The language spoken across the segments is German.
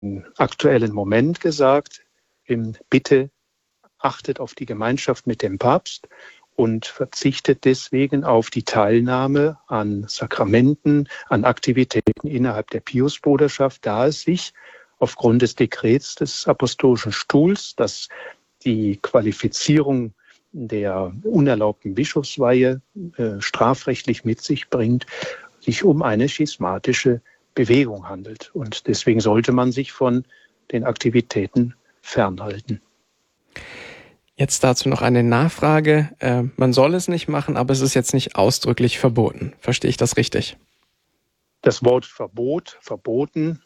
aktuellen Moment gesagt, bitte achtet auf die Gemeinschaft mit dem Papst und verzichtet deswegen auf die Teilnahme an Sakramenten, an Aktivitäten innerhalb der Piusbruderschaft, da es sich aufgrund des Dekrets des Apostolischen Stuhls, das die Qualifizierung der unerlaubten Bischofsweihe strafrechtlich mit sich bringt, sich um eine schismatische Bewegung handelt. Und deswegen sollte man sich von den Aktivitäten fernhalten. Jetzt dazu noch eine Nachfrage. Man soll es nicht machen, aber es ist jetzt nicht ausdrücklich verboten. Verstehe ich das richtig? Das Wort Verbot, verboten,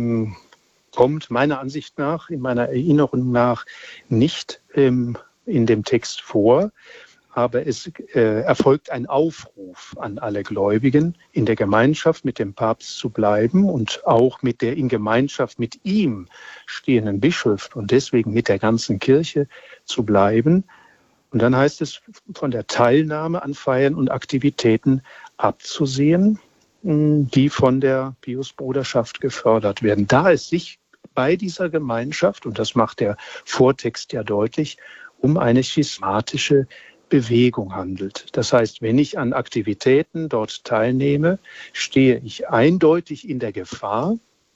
kommt meiner Ansicht nach, in meiner Erinnerung nach, nicht in dem Text vor. Aber es erfolgt ein Aufruf an alle Gläubigen, in der Gemeinschaft mit dem Papst zu bleiben und auch mit der in Gemeinschaft mit ihm stehenden Bischöfen und deswegen mit der ganzen Kirche zu bleiben. Und dann heißt es, von der Teilnahme an Feiern und Aktivitäten abzusehen, die von der Piusbruderschaft gefördert werden. Da es sich bei dieser Gemeinschaft, und das macht der Vortext ja deutlich, um eine schismatische Bewegung handelt. Das heißt, wenn ich an Aktivitäten dort teilnehme, stehe ich eindeutig in der Gefahr,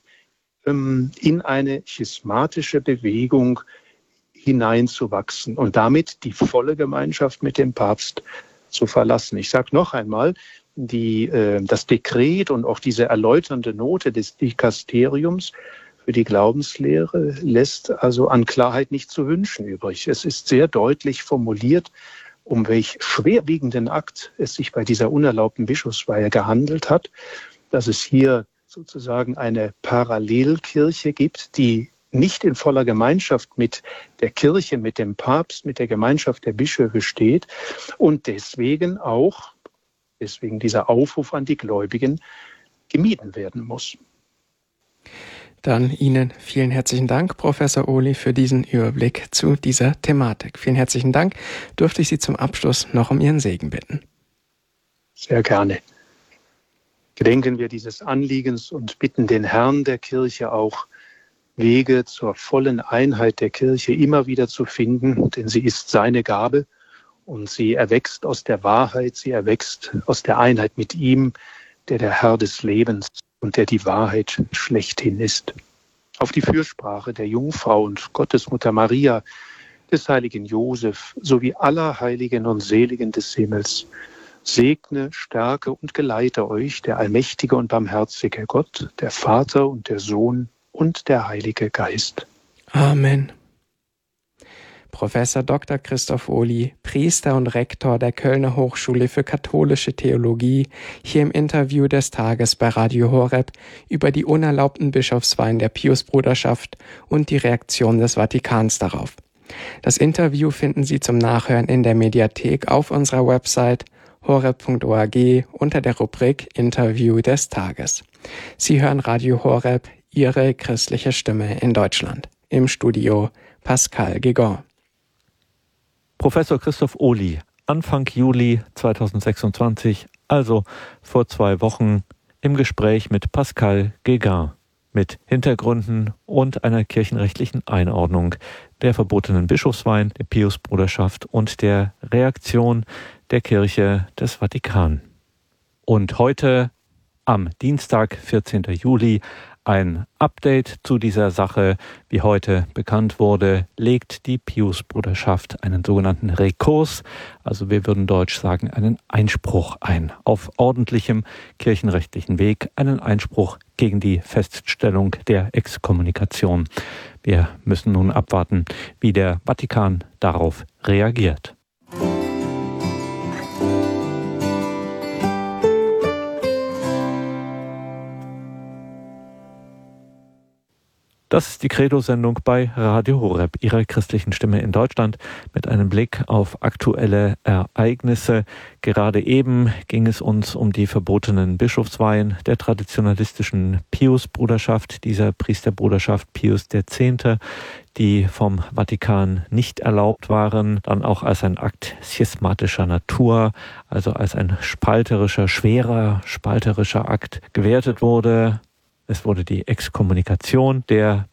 in eine schismatische Bewegung hineinzuwachsen und damit die volle Gemeinschaft mit dem Papst zu verlassen. Ich sage noch einmal, das Dekret und auch diese erläuternde Note des Dikasteriums für die Glaubenslehre lässt also an Klarheit nicht zu wünschen übrig. Es ist sehr deutlich formuliert, um welch schwerwiegenden Akt es sich bei dieser unerlaubten Bischofsweihe gehandelt hat, dass es hier sozusagen eine Parallelkirche gibt, die nicht in voller Gemeinschaft mit der Kirche, mit dem Papst, mit der Gemeinschaft der Bischöfe steht und deswegen dieser Aufruf an die Gläubigen gemieden werden muss. Dann Ihnen vielen herzlichen Dank, Professor Ohly, für diesen Überblick zu dieser Thematik. Vielen herzlichen Dank. Dürfte ich Sie zum Abschluss noch um Ihren Segen bitten? Sehr gerne. Gedenken wir dieses Anliegens und bitten den Herrn der Kirche auch, Wege zur vollen Einheit der Kirche immer wieder zu finden, denn sie ist seine Gabe und sie erwächst aus der Wahrheit, sie erwächst aus der Einheit mit ihm, der Herr des Lebens und der die Wahrheit schlechthin ist. Auf die Fürsprache der Jungfrau und Gottesmutter Maria, des heiligen Josef sowie aller Heiligen und Seligen des Himmels, segne, stärke und geleite euch der allmächtige und barmherzige Gott, der Vater und der Sohn und der Heilige Geist. Amen. Professor Dr. Christoph Ohly, Priester und Rektor der Kölner Hochschule für katholische Theologie, hier im Interview des Tages bei Radio Horeb über die unerlaubten Bischofsweihen der Piusbruderschaft und die Reaktion des Vatikans darauf. Das Interview finden Sie zum Nachhören in der Mediathek auf unserer Website horeb.org unter der Rubrik Interview des Tages. Sie hören Radio Horeb, Ihre christliche Stimme in Deutschland. Im Studio Pascal Guégan. Professor Christoph Ohly, Anfang Juli 2026, also vor 2 Wochen, im Gespräch mit Pascal Guégan, mit Hintergründen und einer kirchenrechtlichen Einordnung der verbotenen Bischofsweihen, der Piusbruderschaft und der Reaktion der Kirche des Vatikan. Und heute, am Dienstag, 14. Juli, ein Update zu dieser Sache. Wie heute bekannt wurde, legt die Piusbruderschaft einen sogenannten Rekurs, also wir würden deutsch sagen, einen Einspruch ein. Auf ordentlichem kirchenrechtlichen Weg einen Einspruch gegen die Feststellung der Exkommunikation. Wir müssen nun abwarten, wie der Vatikan darauf reagiert. Das ist die Credo-Sendung bei Radio Horeb, Ihrer christlichen Stimme in Deutschland, mit einem Blick auf aktuelle Ereignisse. Gerade eben ging es uns um die verbotenen Bischofsweihen der traditionalistischen Piusbruderschaft, dieser Priesterbruderschaft Pius X., die vom Vatikan nicht erlaubt waren, dann auch als ein Akt schismatischer Natur, also als ein schwerer spalterischer Akt gewertet wurde. Es wurde die Exkommunikation der